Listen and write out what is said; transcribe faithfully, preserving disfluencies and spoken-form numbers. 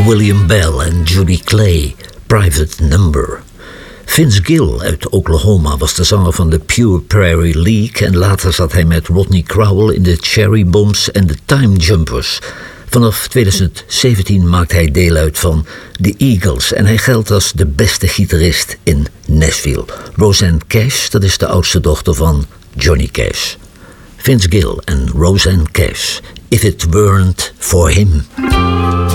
William Bell en Judy Clay, Private Number. Vince Gill uit Oklahoma was de zanger van de Pure Prairie League en later zat hij met Rodney Crowell in de Cherry Bombs en de Time Jumpers. Vanaf tweeduizend zeventien maakt hij deel uit van The Eagles en hij geldt als de beste gitarist in Nashville. Rosanne Cash, dat is de oudste dochter van Johnny Cash. Vince Gill en Rosanne Cash, If It Weren't For Him.